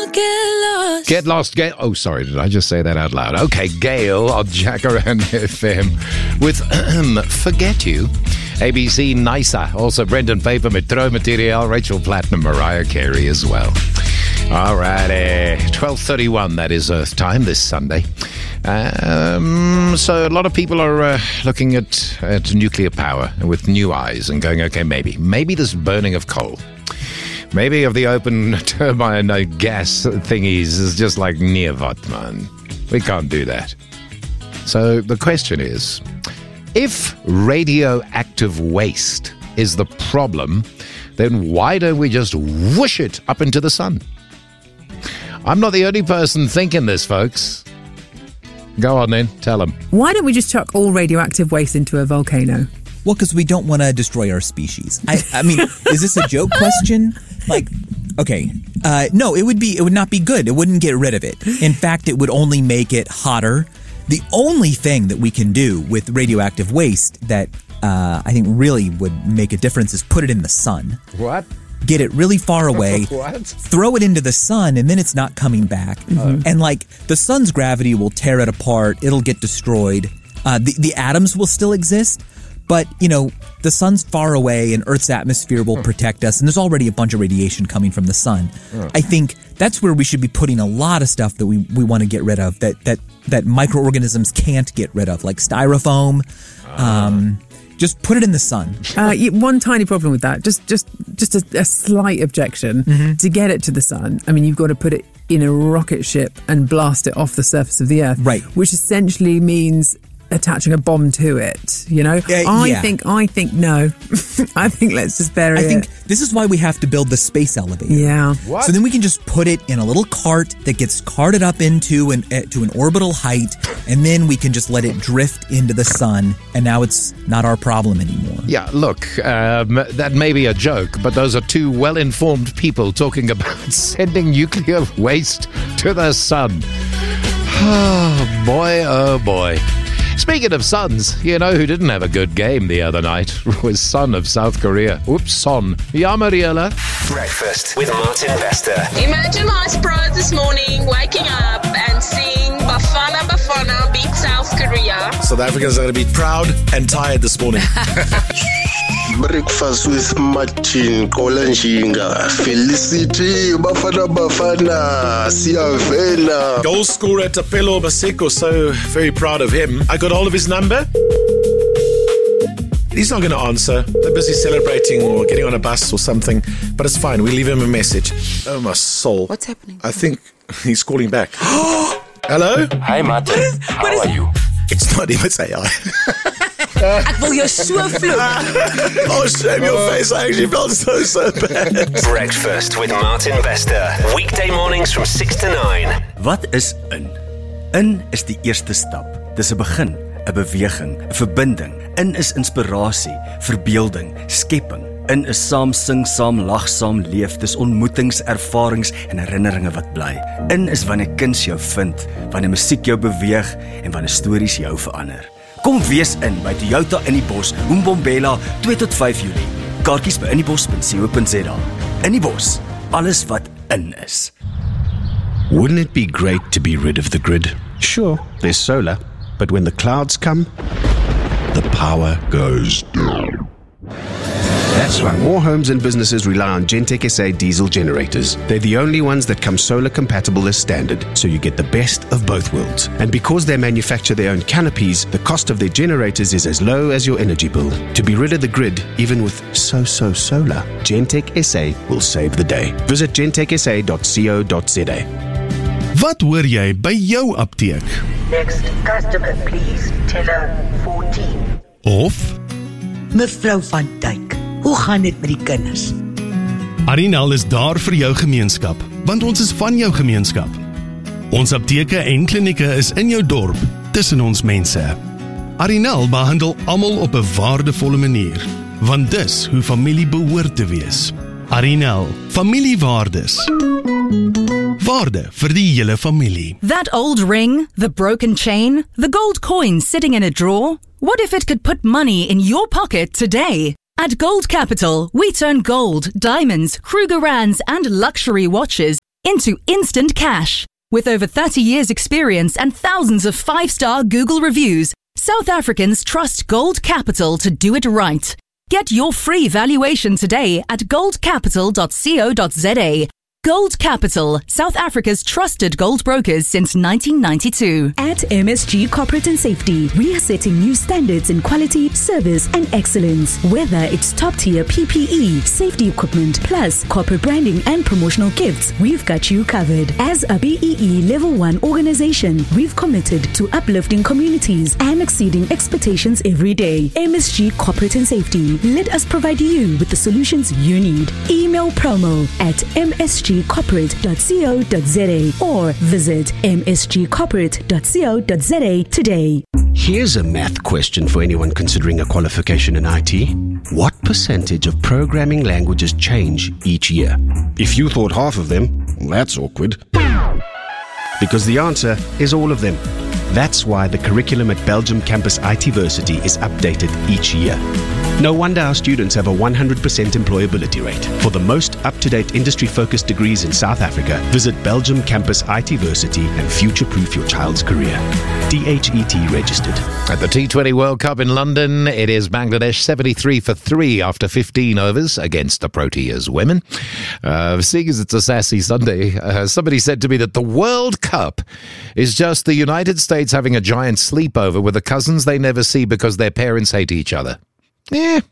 Get lost, Gail. Oh, sorry, did I just say that out loud? Okay, Gail on Jacaranda FM with Forget You. ABC Nisa, also Brendan Faber, Metro Material, Rachel Platinum, Mariah Carey as well. All righty, 12:31, that is Earth time this Sunday. So a lot of people are looking at nuclear power with new eyes and going, okay, maybe this burning of coal, maybe of the open turbine gas thingies is just like near what, man. We can't do that. So the question is, if radioactive waste is the problem, then why don't we just whoosh it up into the sun? I'm not the only person thinking this, folks. Go on then, tell them. Why don't we just chuck all radioactive waste into a volcano? Well, because we don't want to destroy our species. I mean, is this a joke question? Like, okay, no, it would not be good. It wouldn't get rid of it. In fact, it would only make it hotter. The only thing that we can do with radioactive waste that I think really would make a difference is put it in the sun. What? Get it really far away, What? throw it into the sun, and then it's not coming back. Mm-hmm. And like the sun's gravity will tear it apart. It'll get destroyed. The atoms will still exist, but the sun's far away and Earth's atmosphere will protect us. And there's already a bunch of radiation coming from the sun. I think that's where we should be putting a lot of stuff that we want to get rid of that microorganisms can't get rid of, like styrofoam. Just put it in the sun. One tiny problem with that, just a slight objection. Mm-hmm. To get it to the sun, I mean, you've got to put it in a rocket ship and blast it off the surface of the Earth. Right. Which essentially means attaching a bomb to it, I think no. I think let's just bury it. I think this is why we have to build the space elevator. Yeah. What? So then we can just put it in a little cart that gets carted up to an orbital height, and then we can just let it drift into the sun, and now it's not our problem anymore. Yeah, look, that may be a joke, but those are two well-informed people talking about sending nuclear waste to the sun. Oh, boy. Speaking of sons, who didn't have a good game the other night was Son of South Korea. Oops, Son. Yeah, Mariella. Breakfast with Martin Bester. Imagine my surprise this morning, waking up and seeing Bafana beat South Korea. South Africans are going to be proud and tired this morning. Breakfast with Martin Kolanjinga. Felicity Bafana Siyavela. Goal scorer Tapelo Baseko, so very proud of him. I got all of his number. He's not going to answer. They're busy celebrating or getting on a bus or something, but it's fine. We leave him a message. Oh, my soul. What's happening? I think he's calling back. Hello? Hi, Martin. How are you? It's not him, it's AI. Ek wil jou so vloek. Oh, shame your face. I actually felt so bad. Breakfast with Martin Bester. Weekday mornings from 6 to 9. Wat is in? In is die eerste stap. Dis 'n begin, 'n beweging, 'n verbinding. In is inspirasie, verbeelding, skepping. In is saam sing, saam lag, saam leef. Dis ontmoetings, ervarings en herinneringe wat bly. In is wanneer kuns jou vind, wanneer musiek jou beweeg en wanneer stories jou verander. Kom wees in by Toyota in die Bos, Umbombela, 2 tot 5 Julie. Kaartjies by inniebos.co.za. In die Bos, alles wat in is. Wouldn't it be great to be rid of the grid? Sure, there's solar, but when the clouds come, the power goes down. That's why more homes and businesses rely on Gentech SA diesel generators. They're the only ones that come solar compatible as standard, so you get the best of both worlds. And because they manufacture their own canopies, the cost of their generators is as low as your energy bill. To be rid of the grid, even with so solar, Gentech SA will save the day. Visit gentechsa.co.za. Wat hoor jy by jou apteek? Next customer, please. Teller 14. Of Mevrou van Dijk, hoe gaan dit met die kinders? Arinal is daar vir jou gemeenskap, want ons is van jou gemeenskap. Ons apteke en klinieke is in jou dorp, tussen ons mense. Arinal behandel almal op 'n waardevolle manier, want dis hoe familie behoort te wees. Arinal, familiewaardes. Waarde vir die hele familie. That old ring, the broken chain, the gold coin sitting in a drawer. What if it could put money in your pocket today? At Gold Capital, we turn gold, diamonds, Krugerrands and luxury watches into instant cash. With over 30 years' experience and thousands of 5-star Google reviews, South Africans trust Gold Capital to do it right. Get your free valuation today at goldcapital.co.za. Gold Capital, South Africa's trusted gold brokers since 1992. At MSG Corporate and Safety, we are setting new standards in quality, service and excellence. Whether it's top-tier PPE, safety equipment, plus corporate branding and promotional gifts, we've got you covered. As a BEE Level 1 organization, we've committed to uplifting communities and exceeding expectations every day. MSG Corporate and Safety, let us provide you with the solutions you need. Email promo at msgcorporate.co.za or visit msgcorporate.co.za today. Here's a math question for anyone considering a qualification in IT. What percentage of programming languages change each year? If you thought half of them, that's awkward. Because the answer is all of them. That's why the curriculum at Belgium Campus ITversity is updated each year. No wonder our students have a 100% employability rate. For the most up-to-date industry-focused degrees in South Africa, visit Belgium Campus ITversity and future-proof your child's career. DHET registered. At the T20 World Cup in London, it is Bangladesh 73-3 after 15 overs against the Proteas women. Seeing as it's a sassy Sunday, somebody said to me that the World Cup is just the United States having a giant sleepover with the cousins they never see because their parents hate each other. Yeah,